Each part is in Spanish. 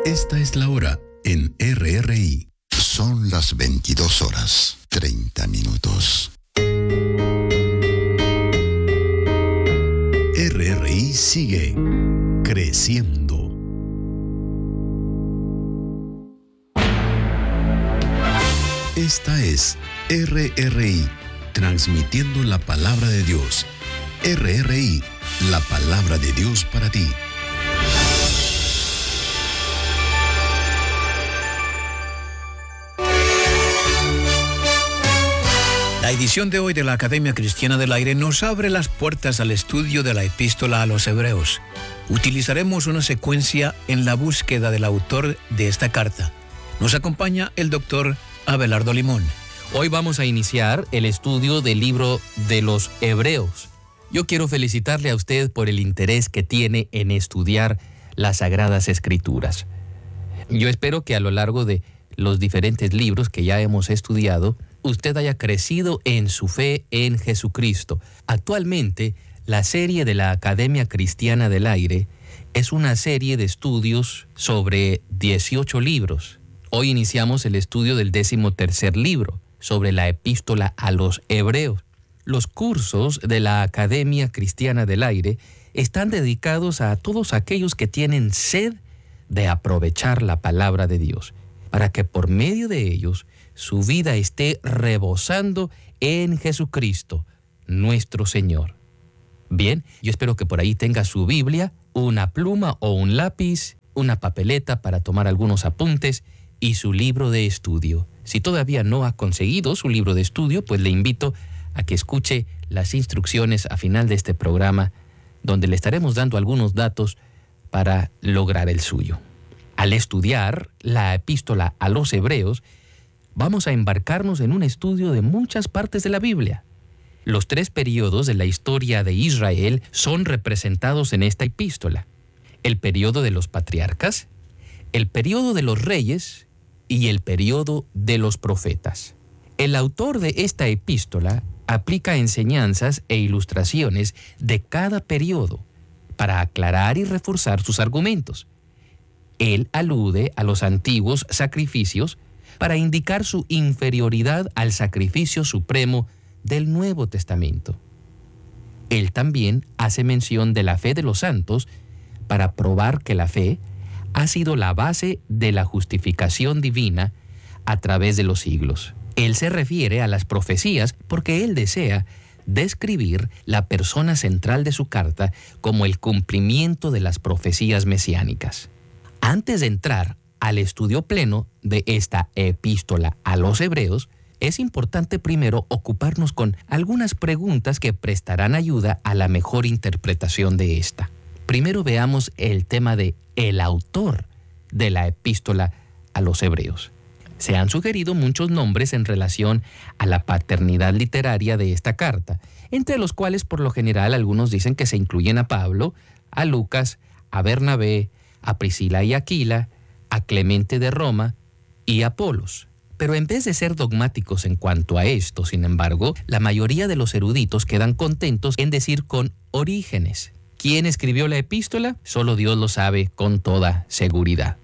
Esta es la hora en RRI. Son las 22:30. RRI sigue creciendo. Esta es RRI, transmitiendo la palabra de Dios. RRI, la palabra de Dios para ti. La edición de hoy de la Academia Cristiana del Aire nos abre las puertas al estudio de la Epístola a los Hebreos. Utilizaremos una secuencia en la búsqueda del autor de esta carta. Nos acompaña el doctor Abelardo Limón. Hoy vamos a iniciar el estudio del libro de los Hebreos. Yo quiero felicitarle a usted por el interés que tiene en estudiar las Sagradas Escrituras. Yo espero que a lo largo de los diferentes libros que ya hemos estudiado, usted haya crecido en su fe en Jesucristo. Actualmente, la serie de la Academia Cristiana del Aire es una serie de estudios sobre 18 libros. Hoy iniciamos el estudio del 13º libro, sobre la Epístola a los Hebreos. Los cursos de la Academia Cristiana del Aire están dedicados a todos aquellos que tienen sed de aprovechar la palabra de Dios, para que por medio de ellos su vida esté rebosando en Jesucristo, nuestro Señor. Bien, yo espero que por ahí tenga su Biblia, una pluma o un lápiz, una papeleta para tomar algunos apuntes y su libro de estudio. Si todavía no ha conseguido su libro de estudio, pues le invito a que escuche las instrucciones a final de este programa, donde le estaremos dando algunos datos para lograr el suyo. Al estudiar la Epístola a los Hebreos, vamos a embarcarnos en un estudio de muchas partes de la Biblia. Los 3 periodos de la historia de Israel son representados en esta epístola: el periodo de los patriarcas, el periodo de los reyes y el periodo de los profetas. El autor de esta epístola aplica enseñanzas e ilustraciones de cada periodo para aclarar y reforzar sus argumentos. Él alude a los antiguos sacrificios para indicar su inferioridad al sacrificio supremo del Nuevo Testamento. Él también hace mención de la fe de los santos para probar que la fe ha sido la base de la justificación divina a través de los siglos. Él se refiere a las profecías porque él desea describir la persona central de su carta como el cumplimiento de las profecías mesiánicas. Antes de entrar al estudio pleno de esta epístola a los Hebreos, es importante primero ocuparnos con algunas preguntas que prestarán ayuda a la mejor interpretación de esta. Primero veamos el tema de el autor de la epístola a los Hebreos. Se han sugerido muchos nombres en relación a la paternidad literaria de esta carta, entre los cuales por lo general algunos dicen que se incluyen a Pablo, a Lucas, a Bernabé, a Priscila y Aquila, a Clemente de Roma y a Apolos. Pero en vez de ser dogmáticos en cuanto a esto, sin embargo, la mayoría de los eruditos quedan contentos en decir con Orígenes. ¿Quién escribió la epístola? Solo Dios lo sabe con toda seguridad.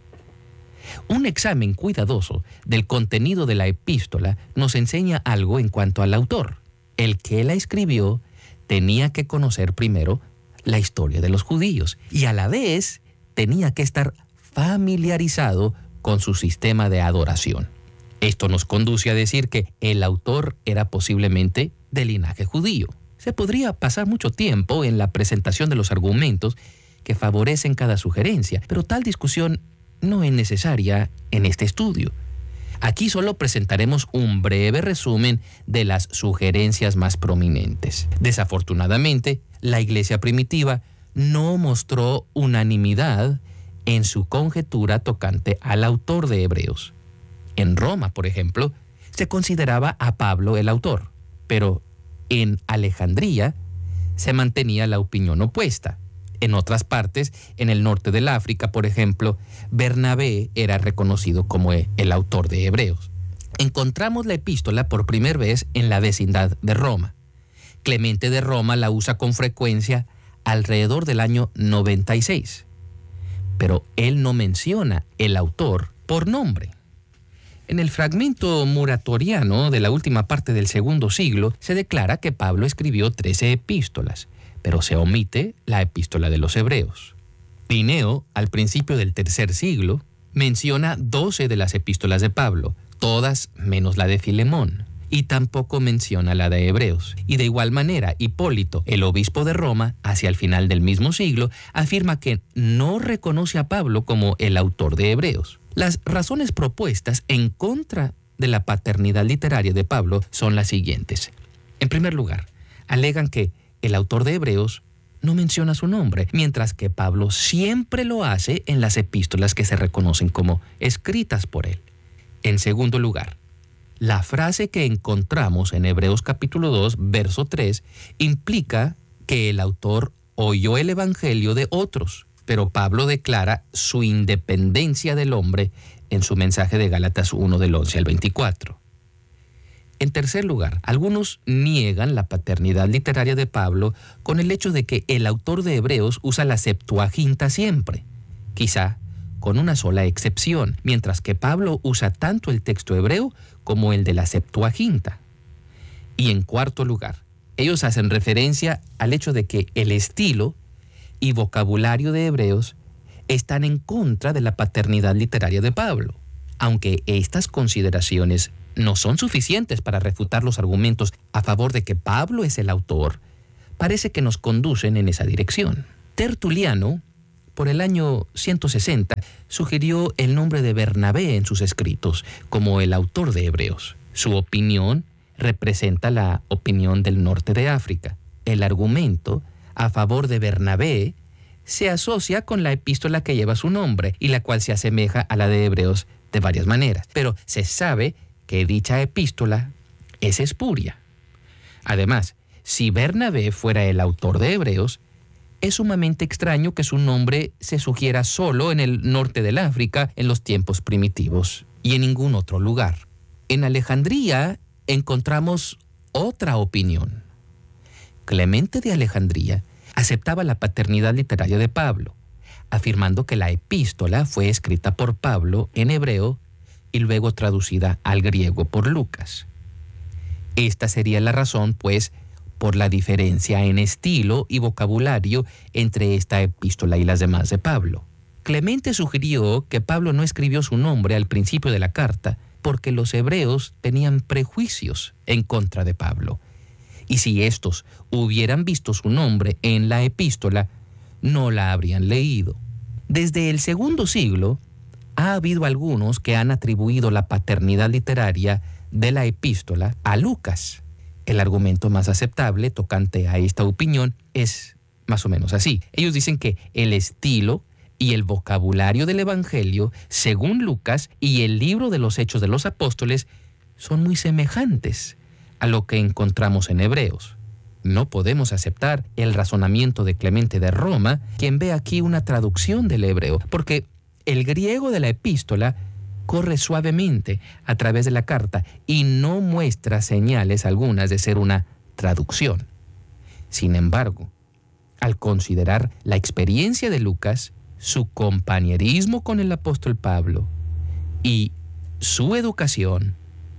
Un examen cuidadoso del contenido de la epístola nos enseña algo en cuanto al autor. El que la escribió tenía que conocer primero la historia de los judíos y a la vez tenía que estar familiarizado con su sistema de adoración. Esto nos conduce a decir que el autor era posiblemente de linaje judío. Se podría pasar mucho tiempo en la presentación de los argumentos que favorecen cada sugerencia, pero tal discusión no es necesaria en este estudio. Aquí solo presentaremos un breve resumen de las sugerencias más prominentes. Desafortunadamente, la iglesia primitiva no mostró unanimidad en su conjetura tocante al autor de Hebreos. En Roma, por ejemplo, se consideraba a Pablo el autor, pero en Alejandría se mantenía la opinión opuesta. En otras partes, en el norte del África, por ejemplo, Bernabé era reconocido como el autor de Hebreos. Encontramos la epístola por primera vez en la vecindad de Roma. Clemente de Roma la usa con frecuencia alrededor del año 96. pero él no menciona el autor por nombre. En el fragmento muratoriano de la última parte del segundo siglo se declara que Pablo escribió 13 epístolas, pero se omite la epístola de los Hebreos. Ireneo, al principio del tercer siglo, menciona 12 de las epístolas de Pablo, todas menos la de Filemón, y tampoco menciona la de Hebreos. Y de igual manera, Hipólito, el obispo de Roma, hacia el final del mismo siglo, afirma que no reconoce a Pablo como el autor de Hebreos. Las razones propuestas en contra de la paternidad literaria de Pablo son las siguientes. En primer lugar, alegan que el autor de Hebreos no menciona su nombre, mientras que Pablo siempre lo hace en las epístolas que se reconocen como escritas por él. En segundo lugar, la frase que encontramos en Hebreos capítulo 2, verso 3, implica que el autor oyó el evangelio de otros, pero Pablo declara su independencia del hombre en su mensaje de Gálatas 1 del 11 al 24. En tercer lugar, algunos niegan la paternidad literaria de Pablo con el hecho de que el autor de Hebreos usa la Septuaginta siempre, quizá con una sola excepción, mientras que Pablo usa tanto el texto hebreo como el de la Septuaginta. Y en cuarto lugar, ellos hacen referencia al hecho de que el estilo y vocabulario de Hebreos están en contra de la paternidad literaria de Pablo, aunque estas consideraciones no son suficientes para refutar los argumentos a favor de que Pablo es el autor, parece que nos conducen en esa dirección. Tertuliano, por el año 160, sugirió el nombre de Bernabé en sus escritos como el autor de Hebreos. Su opinión representa la opinión del norte de África. El argumento a favor de Bernabé se asocia con la epístola que lleva su nombre y la cual se asemeja a la de Hebreos de varias maneras, pero se sabe que dicha epístola es espuria. Además, si Bernabé fuera el autor de Hebreos, es sumamente extraño que su nombre se sugiera solo en el norte del África en los tiempos primitivos y en ningún otro lugar. En Alejandría encontramos otra opinión. Clemente de Alejandría aceptaba la paternidad literaria de Pablo, afirmando que la epístola fue escrita por Pablo en hebreo y luego traducida al griego por Lucas. Esta sería la razón, pues, por la diferencia en estilo y vocabulario entre esta epístola y las demás de Pablo. Clemente sugirió que Pablo no escribió su nombre al principio de la carta porque los hebreos tenían prejuicios en contra de Pablo, y si éstos hubieran visto su nombre en la epístola, no la habrían leído. Desde el segundo siglo, ha habido algunos que han atribuido la paternidad literaria de la epístola a Lucas. El argumento más aceptable tocante a esta opinión es más o menos así. Ellos dicen que el estilo y el vocabulario del Evangelio, según Lucas, y el libro de los Hechos de los Apóstoles son muy semejantes a lo que encontramos en Hebreos. No podemos aceptar el razonamiento de Clemente de Roma, quien ve aquí una traducción del hebreo, porque el griego de la epístola corre suavemente a través de la carta y no muestra señales algunas de ser una traducción. Sin embargo, al considerar la experiencia de Lucas, su compañerismo con el apóstol Pablo y su educación,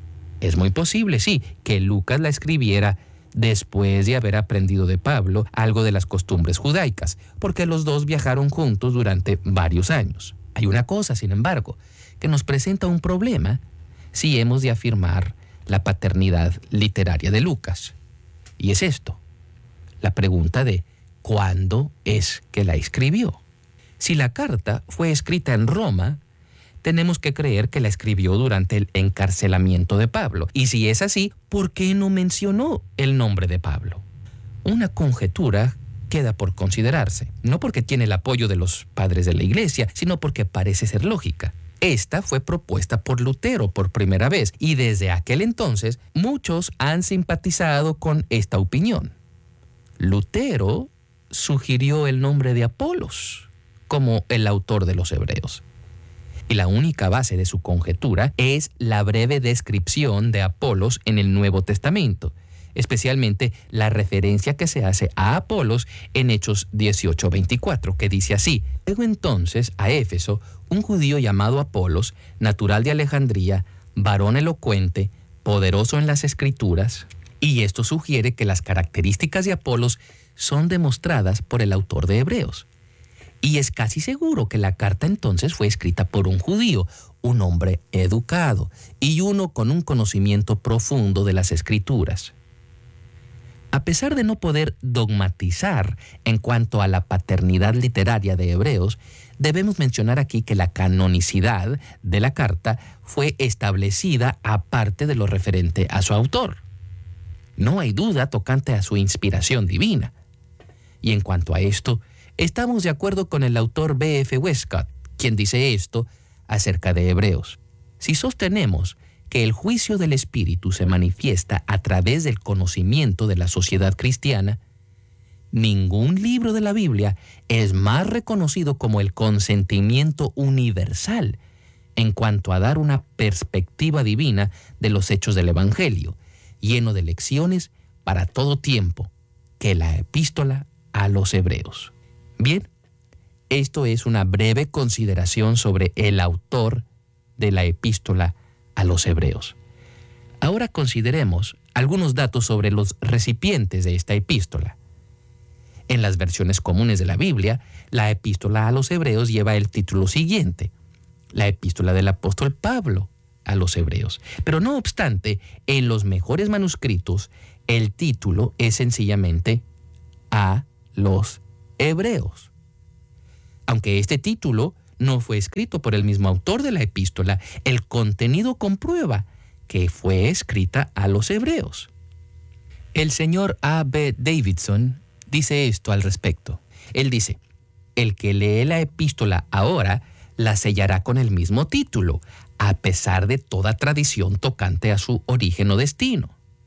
es muy posible, sí, que Lucas la escribiera después de haber aprendido de Pablo algo de las costumbres judaicas, porque los dos viajaron juntos durante varios años. Hay una cosa, sin embargo, que nos presenta un problema si hemos de afirmar la paternidad literaria de Lucas. Y es esto, la pregunta de ¿cuándo es que la escribió? Si la carta fue escrita en Roma, tenemos que creer que la escribió durante el encarcelamiento de Pablo. Y si es así, ¿por qué no mencionó el nombre de Pablo? Una conjetura queda por considerarse, no porque tiene el apoyo de los padres de la Iglesia, sino porque parece ser lógica. Esta fue propuesta por Lutero por primera vez y desde aquel entonces muchos han simpatizado con esta opinión. Lutero sugirió el nombre de Apolos como el autor de los Hebreos. Y la única base de su conjetura es la breve descripción de Apolos en el Nuevo Testamento, especialmente la referencia que se hace a Apolos en Hechos 18:24, que dice así: luego entonces a Éfeso un judío llamado Apolos, natural de Alejandría, varón elocuente, poderoso en las Escrituras, y esto sugiere que las características de Apolos son demostradas por el autor de Hebreos. Y es casi seguro que la carta entonces fue escrita por un judío, un hombre educado y uno con un conocimiento profundo de las Escrituras. A pesar de no poder dogmatizar en cuanto a la paternidad literaria de Hebreos, debemos mencionar aquí que la canonicidad de la carta fue establecida aparte de lo referente a su autor. No hay duda tocante a su inspiración divina. Y en cuanto a esto, estamos de acuerdo con el autor B.F. Westcott, quien dice esto acerca de Hebreos. Si sostenemos que el juicio del Espíritu se manifiesta a través del conocimiento de la sociedad cristiana, ningún libro de la Biblia es más reconocido como el consentimiento universal en cuanto a dar una perspectiva divina de los hechos del Evangelio, lleno de lecciones para todo tiempo, que la epístola a los Hebreos. Bien, esto es una breve consideración sobre el autor de la epístola a los Hebreos. Ahora consideremos algunos datos sobre los recipientes de esta epístola. En las versiones comunes de la Biblia, la epístola a los Hebreos lleva el título siguiente: la epístola del apóstol Pablo a los Hebreos. Pero no obstante, en los mejores manuscritos, el título es sencillamente a los Hebreos. Aunque este título no fue escrito por el mismo autor de la epístola, el contenido comprueba que fue escrita a los Hebreos. El señor A.B. Davidson dice esto al respecto. Él dice: el que lee la epístola ahora la sellará con el mismo título, a pesar de toda tradición tocante a su origen o destino.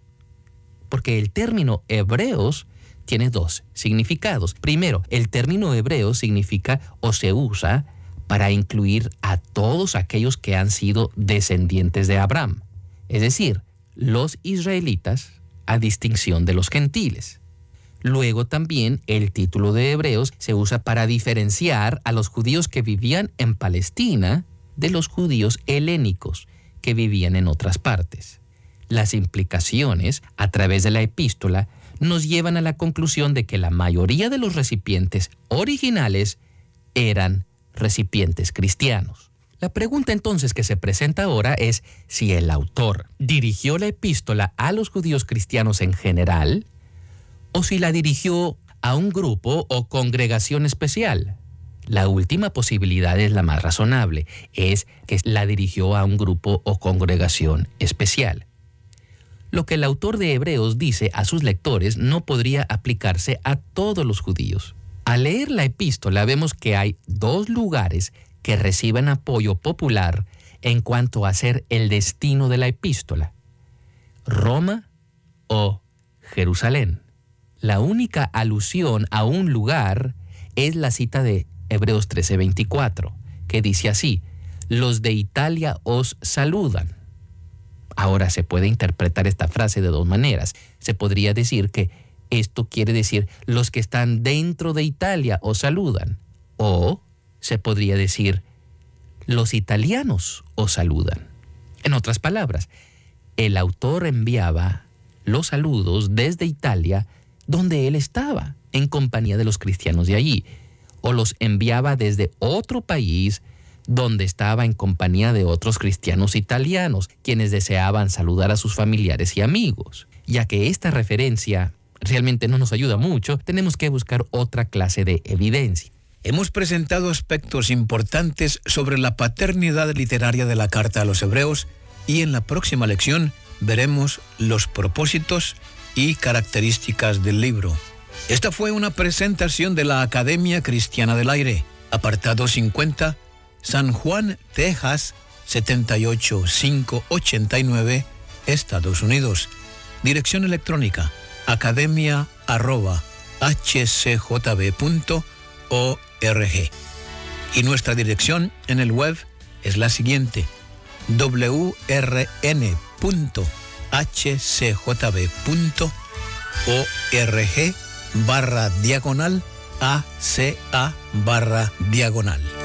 Porque el término Hebreos tiene dos significados. Primero, el término hebreo significa o se usa para incluir a todos aquellos que han sido descendientes de Abraham, es decir, los israelitas, a distinción de los gentiles. Luego también el título de Hebreos se usa para diferenciar a los judíos que vivían en Palestina de los judíos helénicos que vivían en otras partes. Las implicaciones a través de la epístola nos llevan a la conclusión de que la mayoría de los recipientes originales eran recipientes cristianos. La pregunta entonces que se presenta ahora es si el autor dirigió la epístola a los judíos cristianos en general o si la dirigió a un grupo o congregación especial. La última posibilidad es la más razonable, es que la dirigió a un grupo o congregación especial. Lo que el autor de Hebreos dice a sus lectores no podría aplicarse a todos los judíos. Al leer la epístola vemos que hay dos lugares que reciben apoyo popular en cuanto a ser el destino de la epístola: Roma o Jerusalén. La única alusión a un lugar es la cita de Hebreos 13:24, que dice así: los de Italia os saludan. Ahora se puede interpretar esta frase de dos maneras. Se podría decir que esto quiere decir los que están dentro de Italia os saludan. O se podría decir los italianos os saludan. En otras palabras, el autor enviaba los saludos desde Italia, donde él estaba, en compañía de los cristianos de allí, o los enviaba desde otro país donde estaba en compañía de otros cristianos italianos, quienes deseaban saludar a sus familiares y amigos. Ya que esta referencia realmente no nos ayuda mucho, tenemos que buscar otra clase de evidencia. Hemos presentado aspectos importantes sobre la paternidad literaria de la carta a los Hebreos y en la próxima lección veremos los propósitos y características del libro. Esta fue una presentación de la Academia Cristiana del Aire, apartado 50, San Juan, Texas, 78589, Estados Unidos. Dirección electrónica, academia@hcjb.org. Y nuestra dirección en el web es la siguiente: wrn.org. hcjb.org/diagonal ACA/diagonal.